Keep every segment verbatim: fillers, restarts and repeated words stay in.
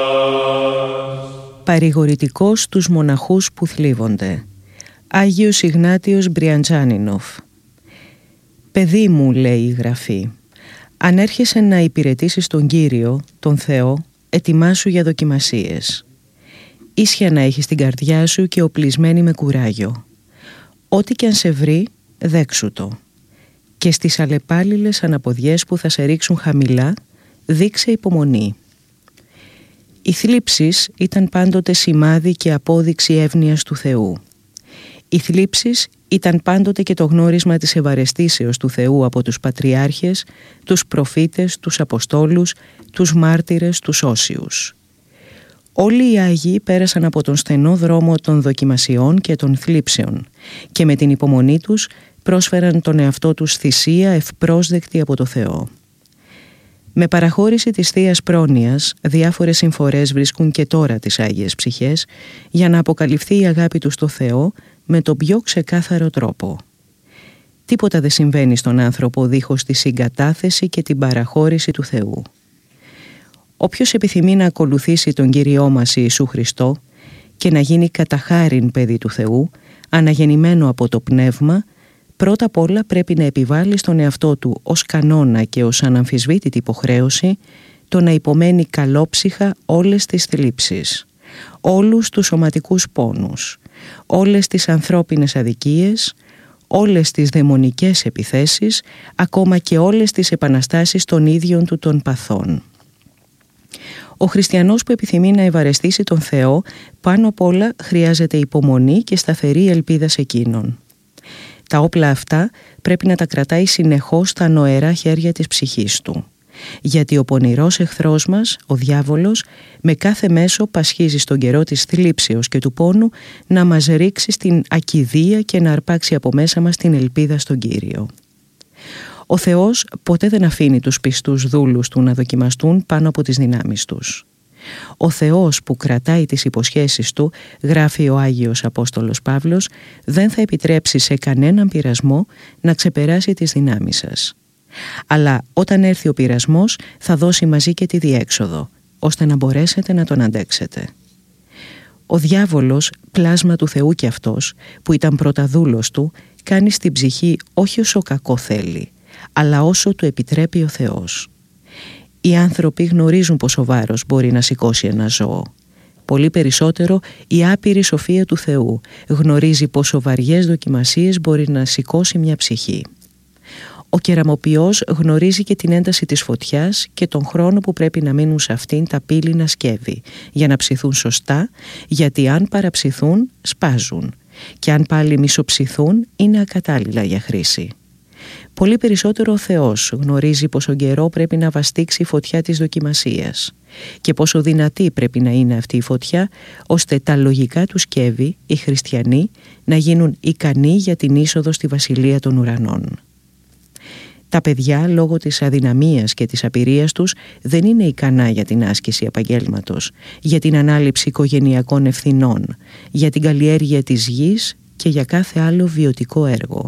Παρηγορητικός τους μοναχούς που θλίβονται. Άγιος Ιγνάτιος Μπριαντζάνινοφ. «Παιδί μου», λέει η Γραφή, αν έρχεσαι να υπηρετήσεις τον Κύριο, τον Θεό, ετοιμάσου για δοκιμασίες. Ίσια να έχεις την καρδιά σου και οπλισμένη με κουράγιο. Ό,τι και αν σε βρει, δέξου το. Και στις αλλεπάλληλες αναποδιές που θα σε ρίξουν χαμηλά, δείξε υπομονή. Οι θλίψεις ήταν πάντοτε σημάδι και απόδειξη εύνοιας του Θεού. Οι θλίψεις ήταν πάντοτε και το γνώρισμα της ευαρεστήσεως του Θεού από τους πατριάρχες, τους προφήτες, τους αποστόλους, τους μάρτυρες, τους όσιους. Όλοι οι Άγιοι πέρασαν από τον στενό δρόμο των δοκιμασιών και των θλίψεων και με την υπομονή τους πρόσφεραν τον εαυτό τους θυσία ευπρόσδεκτη από το Θεό. Με παραχώρηση της Θείας Πρόνοιας, διάφορες συμφορές βρίσκουν και τώρα τις Άγιες Ψυχές για να αποκαλυφθεί η αγάπη τους στο Θεό με τον πιο ξεκάθαρο τρόπο. Τίποτα δεν συμβαίνει στον άνθρωπο δίχως τη συγκατάθεση και την παραχώρηση του Θεού. Όποιος επιθυμεί να ακολουθήσει τον Κύριό μας Ιησού Χριστό και να γίνει κατά χάριν παιδί του Θεού, αναγεννημένο από το Πνεύμα, πρώτα απ' όλα πρέπει να επιβάλλει στον εαυτό του ως κανόνα και ως αναμφισβήτητη υποχρέωση το να υπομένει καλόψυχα όλες τις θλίψεις, όλους τους σωματικούς πόνους, όλες τις ανθρώπινες αδικίες, όλες τις δαιμονικές επιθέσεις, ακόμα και όλες τις επαναστάσεις των ίδιων του των παθών. Ο χριστιανός που επιθυμεί να ευαρεστήσει τον Θεό, πάνω απ' όλα χρειάζεται υπομονή και σταθερή ελπίδα σε Εκείνον. Τα όπλα αυτά πρέπει να τα κρατάει συνεχώς στα νοερά χέρια της ψυχής του. Γιατί ο πονηρός εχθρός μας, ο διάβολος, με κάθε μέσο πασχίζει στον καιρό της θλίψεως και του πόνου να μας ρίξει στην ακηδία και να αρπάξει από μέσα μας την ελπίδα στον Κύριο. Ο Θεός ποτέ δεν αφήνει τους πιστούς δούλους του να δοκιμαστούν πάνω από τις δυνάμεις τους. Ο Θεός που κρατάει τις υποσχέσεις του, γράφει ο Άγιος Απόστολος Παύλος, δεν θα επιτρέψει σε κανέναν πειρασμό να ξεπεράσει τις δυνάμεις σας. Αλλά όταν έρθει ο πειρασμός θα δώσει μαζί και τη διέξοδο, ώστε να μπορέσετε να τον αντέξετε. Ο διάβολος, πλάσμα του Θεού κι αυτός, που ήταν πρώτα δούλος του, κάνει στην ψυχή όχι όσο κακό θέλει, αλλά όσο του επιτρέπει ο Θεός. Οι άνθρωποι γνωρίζουν πόσο βάρος μπορεί να σηκώσει ένα ζώο. Πολύ περισσότερο η άπειρη σοφία του Θεού γνωρίζει πόσο βαριές δοκιμασίες μπορεί να σηκώσει μια ψυχή. Ο κεραμοποιός γνωρίζει και την ένταση της φωτιάς και τον χρόνο που πρέπει να μείνουν σε αυτήν τα πύληνα σκεύη για να ψηθούν σωστά, γιατί αν παραψηθούν σπάζουν και αν πάλι μισοψηθούν είναι ακατάλληλα για χρήση. Πολύ περισσότερο ο Θεός γνωρίζει πόσο καιρό πρέπει να βαστίξει η φωτιά της δοκιμασίας και πόσο δυνατή πρέπει να είναι αυτή η φωτιά, ώστε τα λογικά του σκεύη, οι χριστιανοί, να γίνουν ικανοί για την είσοδο στη Βασιλεία των Ουρανών. Τα παιδιά, λόγω της αδυναμίας και της απειρίας τους, δεν είναι ικανά για την άσκηση επαγγέλματος, για την ανάληψη οικογενειακών ευθυνών, για την καλλιέργεια της γης και για κάθε άλλο βιωτικό έργο.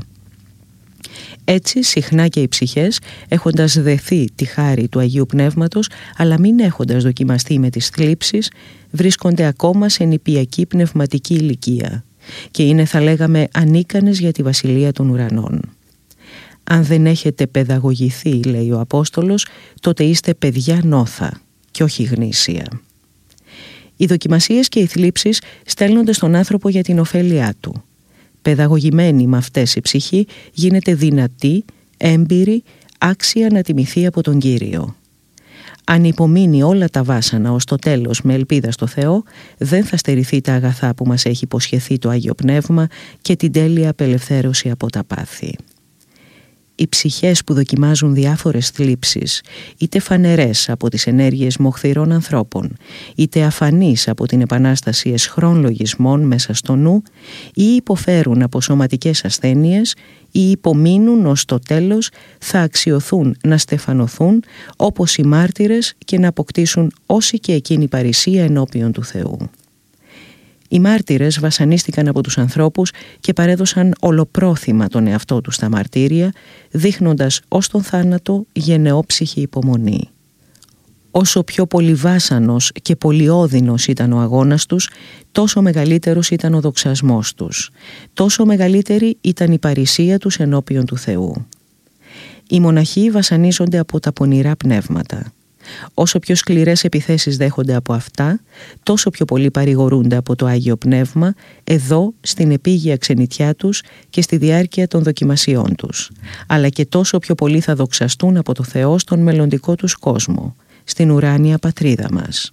Έτσι συχνά και οι ψυχές, έχοντας δεθεί τη χάρη του Αγίου Πνεύματος, αλλά μην έχοντας δοκιμαστεί με τις θλίψεις, βρίσκονται ακόμα σε νηπιακή πνευματική ηλικία και είναι, θα λέγαμε, ανίκανες για τη Βασιλεία των Ουρανών. Αν δεν έχετε παιδαγωγηθεί, λέει ο Απόστολος, τότε είστε παιδιά νόθα και όχι γνήσια. Οι δοκιμασίες και οι θλίψεις στέλνονται στον άνθρωπο για την ωφέλειά του. Παιδαγωγημένη με αυτές η ψυχή γίνεται δυνατή, έμπειρη, άξια να τιμηθεί από τον Κύριο. Αν υπομείνει όλα τα βάσανα ως το τέλος με ελπίδα στο Θεό, δεν θα στερηθεί τα αγαθά που μας έχει υποσχεθεί το Άγιο Πνεύμα και την τέλεια απελευθέρωση από τα πάθη. Οι ψυχές που δοκιμάζουν διάφορες θλίψεις, είτε φανερές από τις ενέργειες μοχθηρών ανθρώπων, είτε αφανείς από την επανάσταση εσχρών λογισμών μέσα στο νου, ή υποφέρουν από σωματικές ασθένειες, ή υπομείνουν ως το τέλος, θα αξιωθούν να στεφανωθούν όπως οι μάρτυρες και να αποκτήσουν όση και εκείνη παρησία ενώπιον του Θεού. Οι μάρτυρες βασανίστηκαν από τους ανθρώπους και παρέδωσαν ολοπρόθυμα τον εαυτό τους στα μαρτύρια, δείχνοντας ως τον θάνατο γενναιόψυχη υπομονή. Όσο πιο πολυβάσανος και πολυώδυνος ήταν ο αγώνας τους, τόσο μεγαλύτερος ήταν ο δοξασμός τους, τόσο μεγαλύτερη ήταν η παρησία τους ενώπιον του Θεού. Οι μοναχοί βασανίζονται από τα πονηρά πνεύματα. Όσο πιο σκληρές επιθέσεις δέχονται από αυτά, τόσο πιο πολύ παρηγορούνται από το Άγιο Πνεύμα εδώ στην επίγεια ξενιτιά τους και στη διάρκεια των δοκιμασιών τους, αλλά και τόσο πιο πολύ θα δοξαστούν από το Θεό στον μελλοντικό τους κόσμο, στην ουράνια πατρίδα μας.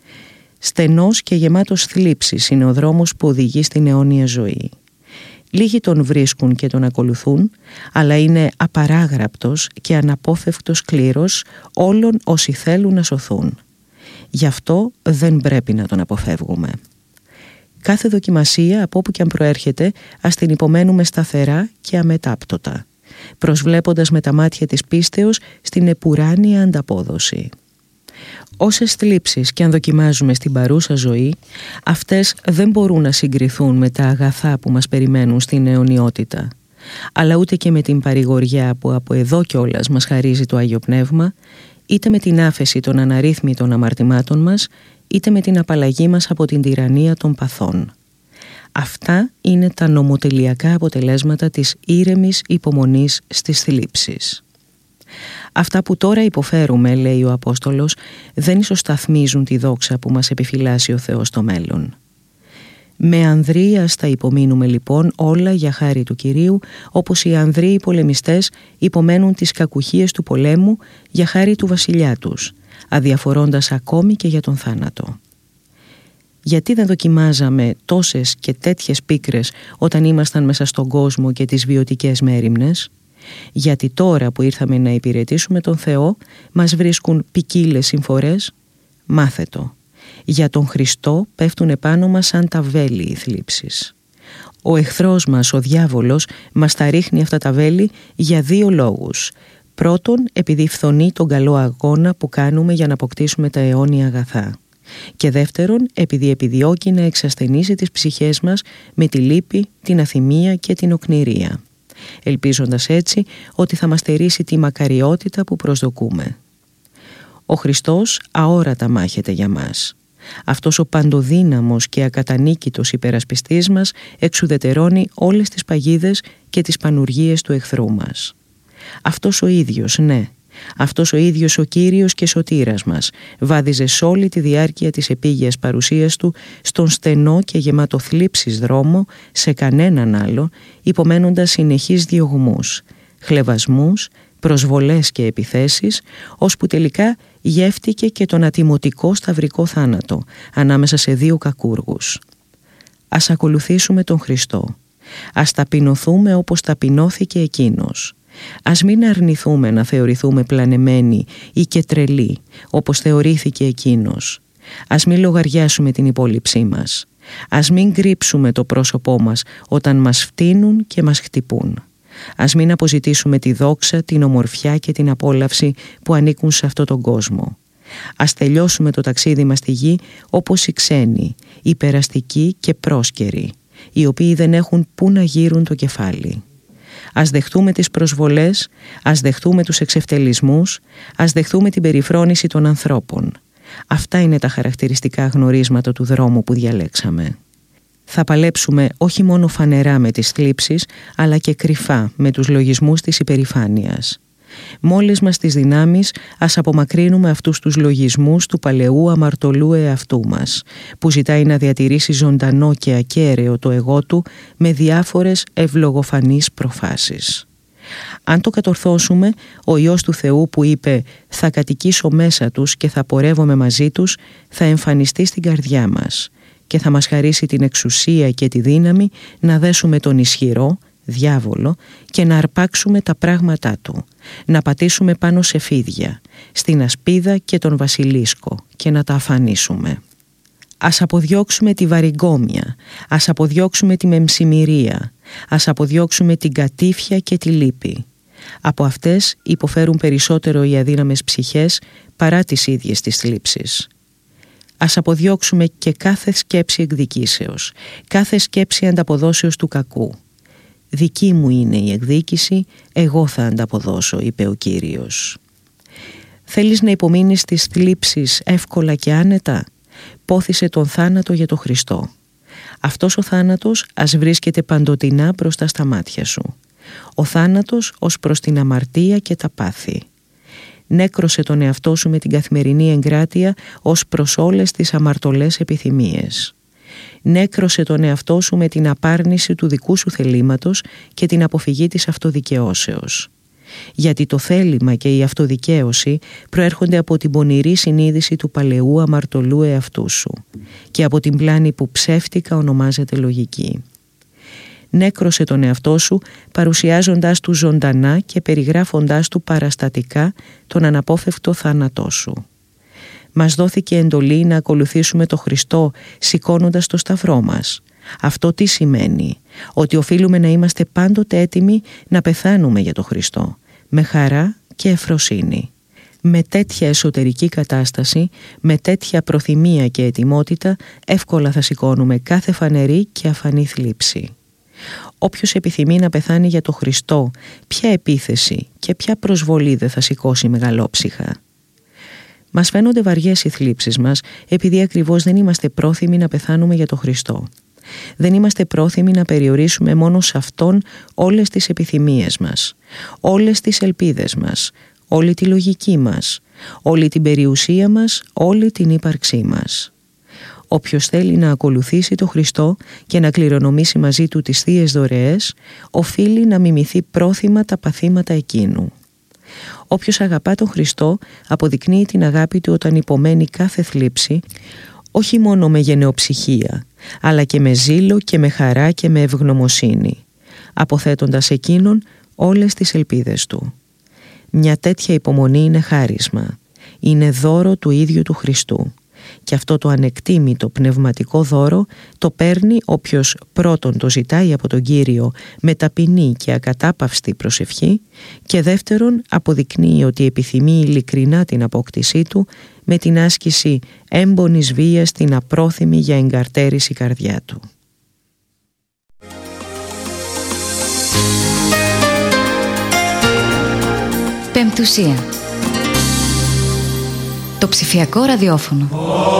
Στενός και γεμάτος θλίψης είναι ο δρόμος που οδηγεί στην αιώνια ζωή. Λίγοι τον βρίσκουν και τον ακολουθούν, αλλά είναι απαράγραπτος και αναπόφευκτος κλήρος όλων όσοι θέλουν να σωθούν. Γι' αυτό δεν πρέπει να τον αποφεύγουμε. Κάθε δοκιμασία, από όπου και αν προέρχεται, ας την υπομένουμε σταθερά και αμετάπτωτα, προσβλέποντας με τα μάτια της πίστεως στην επουράνια ανταπόδοση. Όσες θλίψεις και αν δοκιμάζουμε στην παρούσα ζωή, αυτές δεν μπορούν να συγκριθούν με τα αγαθά που μας περιμένουν στην αιωνιότητα, αλλά ούτε και με την παρηγοριά που από εδώ κιόλας μας χαρίζει το Άγιο Πνεύμα, είτε με την άφεση των αναρρύθμιτων αμαρτημάτων μας, είτε με την απαλλαγή μας από την τυραννία των παθών. Αυτά είναι τα νομοτελειακά αποτελέσματα της ήρεμης υπομονής στις θλίψεις. Αυτά που τώρα υποφέρουμε, λέει ο Απόστολος, δεν ισοσταθμίζουν τη δόξα που μας επιφυλάσσει ο Θεός στο μέλλον. Με ανδρείας θα υπομείνουμε λοιπόν όλα για χάρη του Κυρίου, όπως οι ανδρείοι πολεμιστές υπομένουν τις κακουχίες του πολέμου για χάρη του βασιλιά τους, αδιαφορώντας ακόμη και για τον θάνατο. Γιατί δεν δοκιμάζαμε τόσες και τέτοιες πίκρες όταν ήμασταν μέσα στον κόσμο και τις βιωτικές μέριμνες? Γιατί τώρα που ήρθαμε να υπηρετήσουμε τον Θεό μας βρίσκουν ποικίλες συμφορές? Μάθε το. Για τον Χριστό πέφτουν επάνω μας σαν τα βέλη οι θλίψεις. Ο εχθρός μας, ο διάβολος, μας τα ρίχνει αυτά τα βέλη για δύο λόγους. Πρώτον, επειδή φθονεί τον καλό αγώνα που κάνουμε για να αποκτήσουμε τα αιώνια αγαθά. Και δεύτερον, επειδή επιδιώκει να εξασθενήσει τις ψυχές μας με τη λύπη, την αθυμία και την οκνηρία, ελπίζοντας έτσι ότι θα μας στερήσει τη μακαριότητα που προσδοκούμε. Ο Χριστός αόρατα μάχεται για μας. Αυτός ο παντοδύναμος και ακατανίκητος υπερασπιστής μας εξουδετερώνει όλες τις παγίδες και τις πανουργίες του εχθρού μας. Αυτός ο ίδιος, ναι, αυτός ο ίδιος ο Κύριος και Σωτήρας μας βάδιζε σ' όλη τη διάρκεια της επίγειας παρουσίας του στον στενό και γεμάτο θλίψης δρόμο σε κανέναν άλλο, υπομένοντας συνεχείς διωγμούς, χλευασμούς, προσβολές και επιθέσεις, ώσπου τελικά γεύτηκε και τον ατιμωτικό σταυρικό θάνατο ανάμεσα σε δύο κακούργους. Ας ακολουθήσουμε τον Χριστό. Ας ταπεινωθούμε όπως ταπεινώθηκε Εκείνος. Ας μην αρνηθούμε να θεωρηθούμε πλανεμένοι ή και τρελοί, όπως θεωρήθηκε Εκείνος. Ας μην λογαριάσουμε την υπόλοιψή μας. Ας μην κρύψουμε το πρόσωπό μας όταν μας φτύνουν και μας χτυπούν. Ας μην αποζητήσουμε τη δόξα, την ομορφιά και την απόλαυση που ανήκουν σε αυτόν τον κόσμο. Ας τελειώσουμε το ταξίδι μας στη γη όπως οι ξένοι, οι περαστικοί και πρόσκαιροι, οι οποίοι δεν έχουν πού να γύρουν το κεφάλι. Ας δεχτούμε τις προσβολές, ας δεχτούμε τους εξευτελισμούς, ας δεχτούμε την περιφρόνηση των ανθρώπων. Αυτά είναι τα χαρακτηριστικά γνωρίσματα του δρόμου που διαλέξαμε. Θα παλέψουμε όχι μόνο φανερά με τις θλίψεις, αλλά και κρυφά με τους λογισμούς της υπερηφάνειας. Μόλις μας τις δυνάμεις, ας απομακρύνουμε αυτούς τους λογισμούς του παλαιού αμαρτωλού εαυτού μας, που ζητάει να διατηρήσει ζωντανό και ακέραιο το εγώ του με διάφορες ευλογοφανείς προφάσεις. Αν το κατορθώσουμε, ο Υιός του Θεού που είπε «Θα κατοικήσω μέσα τους και θα πορεύομαι μαζί τους», θα εμφανιστεί στην καρδιά μας και θα μας χαρίσει την εξουσία και τη δύναμη να δέσουμε τον ισχυρό, διάβολο, και να αρπάξουμε τα πράγματά του, να πατήσουμε πάνω σε φίδια, στην ασπίδα και τον βασιλίσκο και να τα αφανίσουμε. Ας αποδιώξουμε τη βαριγκόμια, ας αποδιώξουμε τη μεμψημυρία, ας αποδιώξουμε την κατήφια και τη λύπη. Από αυτές υποφέρουν περισσότερο οι αδύναμες ψυχές παρά τις ίδιες τις θλίψεις. Ας αποδιώξουμε και κάθε σκέψη εκδικήσεως, κάθε σκέψη ανταποδόσεως του κακού. «Δική μου είναι η εκδίκηση, εγώ θα ανταποδώσω», είπε ο Κύριος. Θέλεις να υπομείνεις τις θλίψεις εύκολα και άνετα? Πόθησε τον θάνατο για το Χριστό. Αυτός ο θάνατος ας βρίσκεται παντοτινά μπροστά στα μάτια σου. Ο θάνατος ως προς την αμαρτία και τα πάθη. Νέκρωσε τον εαυτό σου με την καθημερινή εγκράτεια ως προς όλες τις αμαρτωλές επιθυμίες. Νέκρωσε τον εαυτό σου με την απάρνηση του δικού σου θελήματος και την αποφυγή της αυτοδικαιώσεως. Γιατί το θέλημα και η αυτοδικαίωση προέρχονται από την πονηρή συνείδηση του παλαιού αμαρτωλού εαυτού σου και από την πλάνη που ψεύτικα ονομάζεται λογική. Νέκρωσε τον εαυτό σου παρουσιάζοντάς του ζωντανά και περιγράφοντάς του παραστατικά τον αναπόφευκτο θάνατό σου. Μας δόθηκε εντολή να ακολουθήσουμε το Χριστό σηκώνοντας το σταυρό μας. Αυτό τι σημαίνει? Ότι οφείλουμε να είμαστε πάντοτε έτοιμοι να πεθάνουμε για το Χριστό, με χαρά και ευφροσύνη. Με τέτοια εσωτερική κατάσταση, με τέτοια προθυμία και ετοιμότητα, εύκολα θα σηκώνουμε κάθε φανερή και αφανή θλίψη. Όποιος επιθυμεί να πεθάνει για το Χριστό, ποια επίθεση και ποια προσβολή δεν θα σηκώσει μεγαλόψυχα? Μας φαίνονται βαριές οι θλίψεις μας επειδή ακριβώς δεν είμαστε πρόθυμοι να πεθάνουμε για το Χριστό. Δεν είμαστε πρόθυμοι να περιορίσουμε μόνο σε Αυτόν όλες τις επιθυμίες μας, όλες τις ελπίδες μας, όλη τη λογική μας, όλη την περιουσία μας, όλη την ύπαρξή μας. Όποιος θέλει να ακολουθήσει το Χριστό και να κληρονομήσει μαζί του τις θείες δωρεές, οφείλει να μιμηθεί πρόθυμα τα παθήματα εκείνου. Όποιος αγαπά τον Χριστό αποδεικνύει την αγάπη του όταν υπομένει κάθε θλίψη, όχι μόνο με γενεοψυχία, αλλά και με ζήλο και με χαρά και με ευγνωμοσύνη, αποθέτοντας εκείνον όλες τις ελπίδες του. Μια τέτοια υπομονή είναι χάρισμα, είναι δώρο του ίδιου του Χριστού. Και αυτό το ανεκτήμητο πνευματικό δώρο το παίρνει όποιος πρώτον το ζητάει από τον Κύριο με ταπεινή και ακατάπαυστη προσευχή και δεύτερον αποδεικνύει ότι επιθυμεί ειλικρινά την απόκτησή του με την άσκηση έμπονης βίας στην απρόθυμη για εγκαρτέρηση καρδιά του. Πεμπτουσία. Το ψηφιακό ραδιόφωνο.